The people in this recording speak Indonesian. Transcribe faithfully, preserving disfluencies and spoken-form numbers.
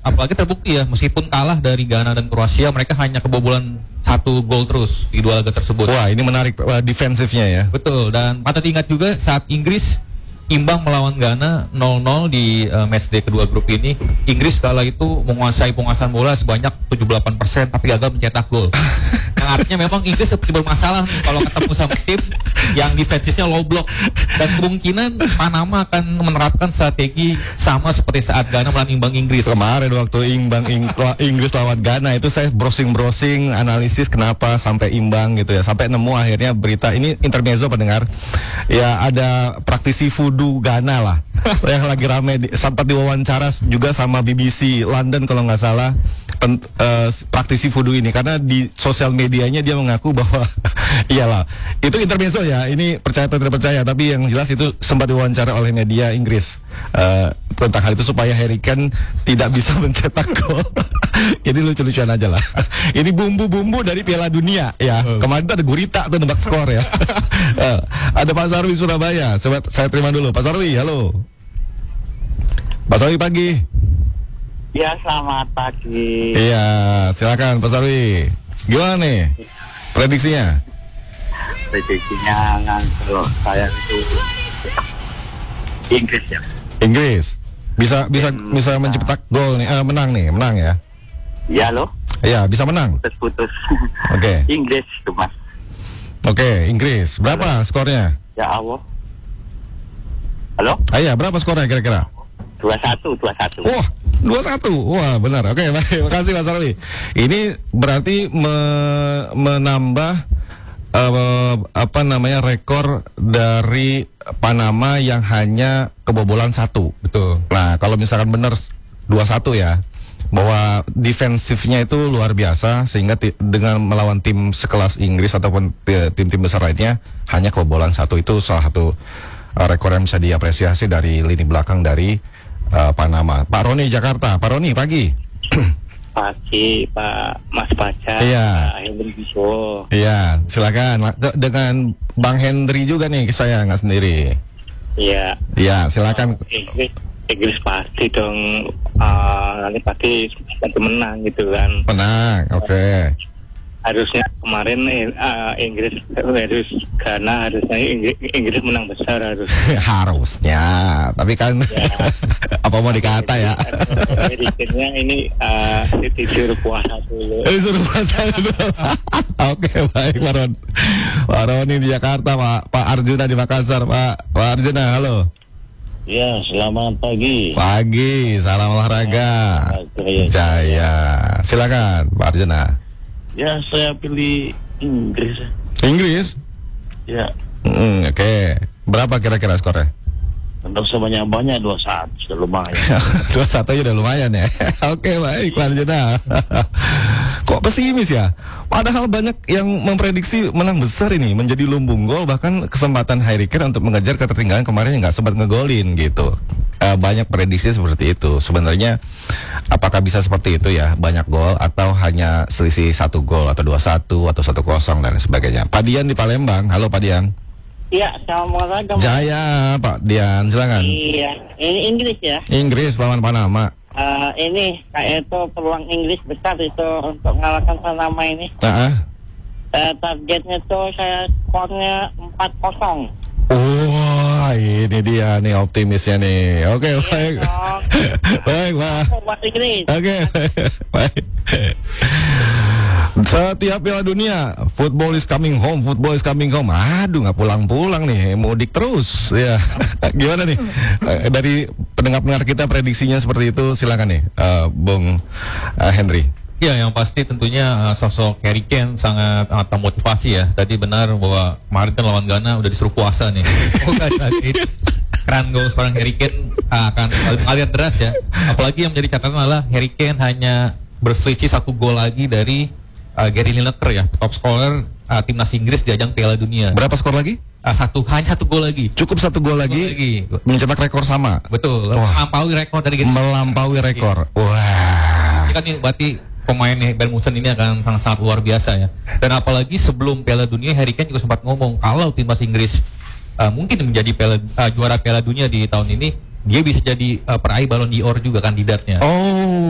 apalagi terbukti ya, meskipun kalah dari Ghana dan Kroasia, mereka hanya kebobolan satu gol terus di dua laga tersebut. Wah, ini menarik uh, defensifnya ya. Betul, dan patut diingat juga saat Inggris imbang melawan Ghana nol nol di uh, matchday kedua grup ini, Inggris kala itu menguasai penguasaan bola sebanyak tujuh puluh delapan persen tapi gagal mencetak gol. Yang artinya memang Inggris seperti bermasalah nih kalau ketemu sama tim yang defensifnya low block, dan kemungkinan Panama akan menerapkan strategi sama seperti saat Ghana melawan imbang Inggris. Kemarin waktu imbang Ing Inggris lawan Ghana itu saya browsing-browsing analisis kenapa sampai imbang gitu ya, sampai nemu akhirnya berita ini intermezzo pendengar. Ya, ada praktisi voodoo Ghana lah yang lagi rame di, sempat diwawancara juga sama B B C London kalau nggak salah, pen, uh, praktisi voodoo ini, karena di sosial medianya dia mengaku bahwa iyalah itu intermezzo ya, ini percaya atau tidak percaya, tapi yang jelas itu sempat diwawancara oleh media Inggris uh, tentang hal itu supaya Harry Kane tidak bisa mencetak gol. Jadi lucu-lucuan aja lah. Ini bumbu-bumbu dari Piala Dunia ya. Oh. Kemarin tuh ada gurita tuh nebak skor ya. uh, ada Pak Sarwi Surabaya. Coba saya terima dulu. Pak Sarwi, halo. Pak Sarwi pagi. Ya, selamat pagi. Iya, silakan Pak Sarwi. Gimana nih prediksinya? Prediksinya kalau saya itu Inggris ya. Inggris bisa bisa Hmm, bisa mencetak gol nih, eh, menang nih, menang ya. Ya loh, Iya, bisa menang. putus-putus. Oke. Inggris itu mas. Oke, Inggris. Berapa skornya? Ya Allah. Halo? Ah, iya, berapa skornya kira-kira? dua satu, dua satu. Wah, dua satu. Wah, benar. Oke, baik. Makasih Mas Sarwi. Ini berarti me menambah uh, apa namanya rekor dari Panama yang hanya kebobolan satu. Betul. Nah, kalau misalkan benar dua satu ya, bahwa defensifnya itu luar biasa sehingga dengan melawan tim sekelas Inggris ataupun tim-tim besar lainnya hanya kebobolan satu, itu salah satu uh, rekor yang bisa diapresiasi dari lini belakang dari uh, Panama. Pak Roni Jakarta. Pak Roni pagi. Pagi Pak Mas Baca. Iya. Pak Hendri Biso. Iya, silakan. De- dengan Bang Hendri juga nih, saya nggak sendiri. Iya. Iya, silakan. Inggris, Inggris pasti dong. Uh, nanti pasti pasti menang gitu kan. Menang, oke. Okay. Harusnya kemarin uh, Inggris harus Ghana harusnya Inggris, Inggris menang besar harus. Harusnya, tapi kan ya. Apa mau dikata ya? Akhirnya ini uh, disuruh puasa dulu. Disuruh puasa dulu. Oke, baik Pak Ron. Pak Roni di Jakarta, Pak Pak Arjuna di Makassar, Pak Pak Arjuna, halo. Ya, selamat pagi. Pagi, salam olahraga. Jaya. Jaya. Silakan Pak Arjuna. Ya, saya pilih Inggris. Inggris? Ya. Hmm, oke. Okay. Berapa kira-kira skornya? Untuk sebanyak-banyak dua satu sudah lumayan. dua satu aja udah lumayan ya. Oke, baik Pak Arjuna. Kok pesimis ya? Padahal banyak yang memprediksi menang besar ini, menjadi lumbung gol, bahkan kesempatan Harry Kane untuk mengejar ketertinggalan kemarin nggak sempat ngegolin gitu. Uh, banyak prediksi seperti itu. Sebenarnya apakah bisa seperti itu ya, banyak gol atau hanya selisih satu gol atau dua satu atau satu kosong dan sebagainya. Pak Dian di Palembang. Halo Pak Dian. Iya, selamat pagi. Jaya Pak Dian, silakan. Iya, ini Inggris ya. Inggris lawan Panama. Uh, ini kayak itu peluang Inggris besar itu untuk mengalahkan Panama ini. Nah, Uh, targetnya tuh saya skornya empat kosong. wah, ini dia nih optimisnya nih. Oke, baik. Baik, Pak. Buat Inggris. Oke, baik. Setiap Piala Dunia, football is coming home, football is coming home. Aduh, nggak pulang-pulang nih, mudik terus. Ya, gimana nih? Eh, Dari pendengar-pendengar kita prediksinya seperti itu, silakan nih, uh, Bung uh, Henry. Ya, yang pasti tentunya uh, sosok Harry Kane sangat sangat memotivasi ya. Tadi benar bahwa kemarin kan lawan Ghana udah disuruh puasa nih. Bukan lagi keran gol seorang Harry Kane uh, akan mengalir deras ya. Apalagi yang menjadi catatan adalah Harry Kane hanya berselisih satu gol lagi dari uh, Gary Lineker ya, top scorer uh, timnas Inggris di ajang Piala Dunia. Berapa skor lagi? Uh, satu hanya satu gol lagi. Cukup satu gol lagi, lagi. mencetak rekor sama. Betul. Wah. Melampaui rekor dari Gary. Melampaui rekor. Wah. Ini kan nih berarti pemain Bayern Munchen ini akan sangat-sangat luar biasa ya. Dan apalagi sebelum Piala Dunia, Harry Kane juga sempat ngomong kalau timnas Inggris uh, mungkin menjadi piala, uh, juara Piala Dunia di tahun ini, dia bisa jadi uh, peraih Ballon d'Or juga kandidatnya. Oh.